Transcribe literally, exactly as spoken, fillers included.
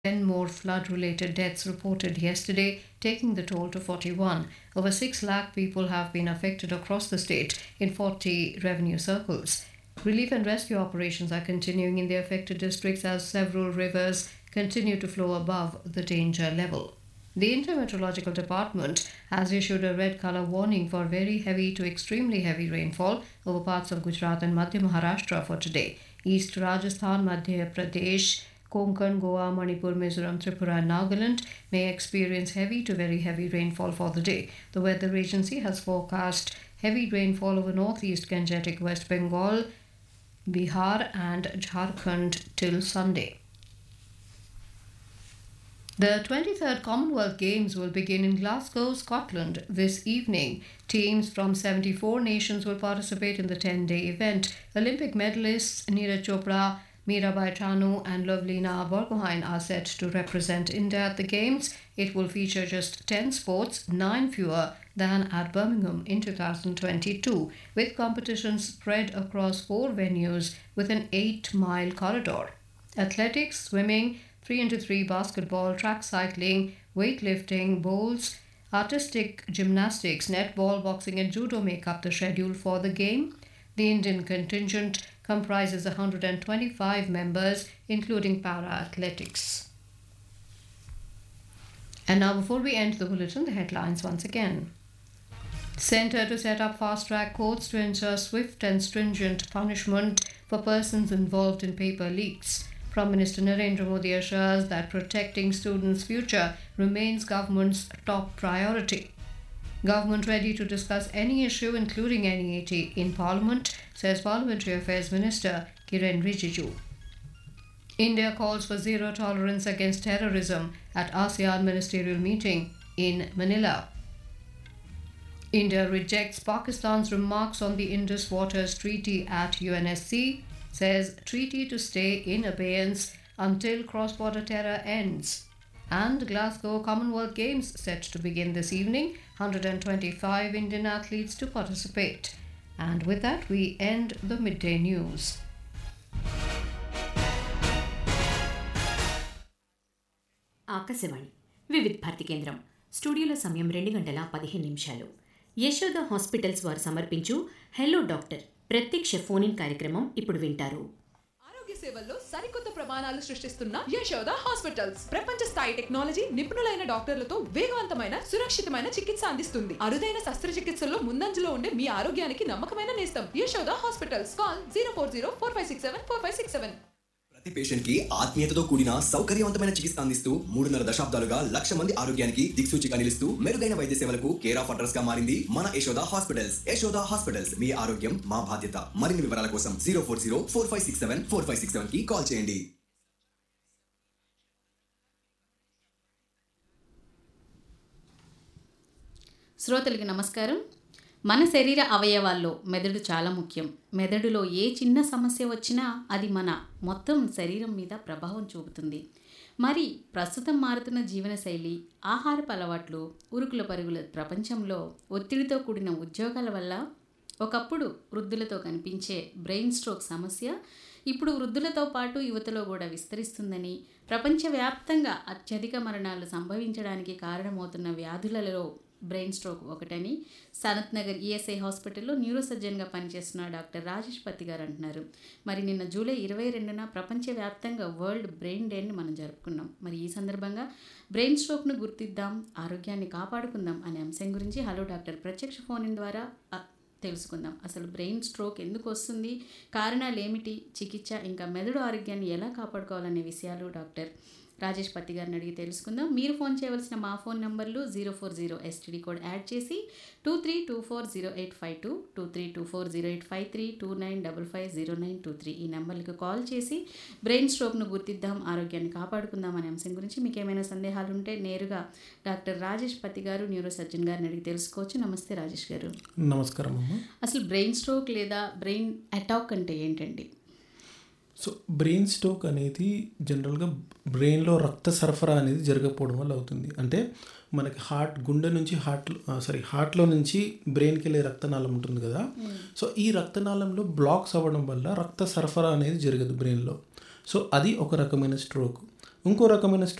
ten more flood-related deaths reported yesterday, taking the toll to forty-one. Over six lakh people have been affected across the state in forty revenue circles. Relief and rescue operations are continuing in the affected districts as several rivers continue to flow above the danger level. The Intermeteorological Department has issued a red colour warning for very heavy to extremely heavy rainfall over parts of Gujarat and Madhya Maharashtra for today. East Rajasthan, Madhya Pradesh, Konkan, Goa, Manipur, Mizoram, Tripura and Nagaland may experience heavy to very heavy rainfall for the day. The weather agency has forecast heavy rainfall over northeast Gangetic West Bengal, Bihar and Jharkhand till Sunday. The twenty-third Commonwealth Games will begin in Glasgow, Scotland this evening. Teams from seventy-four nations will participate in the ten-day event. Olympic medalists Neeraj Chopra, Mirabai Chanu and Lovelina Borgohain are set to represent India at the Games. It will feature just ten sports, nine fewer than at Birmingham in two thousand twenty-two, with competitions spread across four venues with an eight-mile corridor. Athletics, swimming, three into three basketball, track cycling, weightlifting, bowls, artistic gymnastics, netball, boxing and judo make up the schedule for the game. The Indian contingent comprises one hundred twenty-five members, including para-athletics. And now, before we end the bulletin, the headlines once again. Centre to set up fast-track courts to ensure swift and stringent punishment for persons involved in paper leaks. Prime Minister Narendra Modi assures that protecting students' future remains government's top priority. Government ready to discuss any issue, including N E A T, in Parliament, says Parliamentary Affairs Minister Kiren Rijiju. India calls for zero tolerance against terrorism at ASEAN ministerial meeting in Manila. India rejects Pakistan's remarks on the Indus Waters Treaty at U N S C, says treaty to stay in abeyance until cross-border terror ends. And Glasgow Commonwealth Games set to begin this evening, one hundred twenty-five Indian athletes to participate. And with that, we end the midday news. Akashvani వివిధ భారతి కేంద్రం స్టూడియోలో సమయం రెండు గంటల పదిహేను నిమిషాలు. Yashoda hospitals వారు సమర్పించు హెలో డాక్టర్ ప్రత్యక్ష ఫోన్ ఇన్ కార్యక్రమం ఇప్పుడు వింటారు. ఆరోగ్య సేవల్లో సరికొత్త ప్రమాణాలు సృష్టిస్తున్న యశోద హాస్పిటల్స్ ప్రపంచ స్థాయి టెక్నాలజీ, నిపుణులైన డాక్టర్లతో వేగవంతమైన సురక్షితమైన చికిత్స అందిస్తుంది. అరుదైన శస్త్రచికిత్సల్లో ముందంజలో ఉండే మీ ఆరోగ్యానికి నమ్మకమైన నేస్తం Yashoda hospitals. Call zero four zero four five six seven four five six seven. ప్రతి పేషెంట్ కి ఆత్మీయతతో కూడిన సౌకర్యవంతమైన చికిత్స అందిస్తూ మూడున్నర దశాబ్దాలుగా లక్ష మంది ఆరోగ్యానికి దిక్సూచిగా నిలుస్తూ మెరుగైన వైద్య సేవలకు కేర్ ఆఫ్ అడ్రస్ గా మారింది మన యశోద హాస్పిటల్స్. యశోద హాస్పిటల్స్, మీ ఆరోగ్యం మా బాధ్యత. మరిన్ని వివరాల కోసం zero four zero four five six seven four five six seven కి కాల్ చేయండి. శ్రోతలకి నమస్కారం. మన శరీర అవయవాల్లో మెదడు చాలా ముఖ్యం. మెదడులో ఏ చిన్న సమస్య వచ్చినా అది మన మొత్తం శరీరం మీద ప్రభావం చూపుతుంది. మరి ప్రస్తుతం మారుతున్న జీవనశైలి, ఆహారపు అలవాట్లు, ఉరుకుల పరుగుల ప్రపంచంలో ఒత్తిడితో కూడిన ఉద్యోగాల వల్ల ఒకప్పుడు వృద్ధులతో కనిపించే బ్రెయిన్ స్ట్రోక్ సమస్య ఇప్పుడు వృద్ధులతో పాటు యువతలో కూడా విస్తరిస్తుందని, ప్రపంచవ్యాప్తంగా అత్యధిక మరణాలు సంభవించడానికి కారణమవుతున్న వ్యాధులలో బ్రెయిన్ స్ట్రోక్ ఒకటని సనత్ నగర్ ఈఎస్ఐ హాస్పిటల్లో న్యూరో సర్జన్గా పనిచేస్తున్న డాక్టర్ రాజేష్ పత్తి గారు అంటున్నారు. మరి నిన్న జూలై ఇరవై రెండున ప్రపంచవ్యాప్తంగా వరల్డ్ బ్రెయిన్ డేని మనం జరుపుకున్నాం. మరి ఈ సందర్భంగా బ్రెయిన్ స్ట్రోక్ను గుర్తిద్దాం, ఆరోగ్యాన్ని కాపాడుకుందాం అనే అంశం గురించి హలో డాక్టర్ ప్రత్యక్ష ఫోన్ ఇన్ ద్వారా తెలుసుకుందాం. అసలు బ్రెయిన్ స్ట్రోక్ ఎందుకు వస్తుంది, కారణాలు ఏమిటి, చికిత్స, ఇంకా మెదడు ఆరోగ్యాన్ని ఎలా కాపాడుకోవాలనే విషయాలు డాక్టర్ రాజేష్ పత్తి గారిని అడిగి తెలుసుకుందాం. మీరు ఫోన్ చేయవలసిన మా ఫోన్ నంబర్లు zero four zero STD code add చేసి two three two four zero eight five two, two three two four zero eight five three, two nine double five zero nine two three ఈ నెంబర్లకు call చేసి brain స్ట్రోక్ను గుర్తిద్దాం, ఆరోగ్యాన్ని కాపాడుకుందాం అనే అంశం గురించి మీకు ఏమైనా సందేహాలు ఉంటే నేరుగా డాక్టర్ రాజేష్ పత్తి గారు న్యూరో సర్జన్ గారిని అడిగి తెలుసుకోవచ్చు. నమస్తే రాజేష్ గారు. నమస్కారం అమ్మ. అసలు బ్రెయిన్ స్ట్రోక్ లేదా బ్రెయిన్ అటాక్ అంటే ఏంటండి? సో బ్రెయిన్ స్ట్రోక్ అనేది జనరల్గా బ్రెయిన్లో రక్త సరఫరా అనేది జరగకపోవడం వల్ల అవుతుంది. అంటే మనకి హార్ట్ గుండె నుంచి హార్ట్ సారీ హార్ట్లో నుంచి బ్రెయిన్కి వెళ్ళే రక్తనాళం ఉంటుంది కదా. సో ఈ రక్తనాళంలో బ్లాక్స్ అవ్వడం వల్ల రక్త సరఫరా అనేది జరగదు బ్రెయిన్లో. సో అది ఒక రకమైన స్ట్రోక్. ఇంకో రకమైన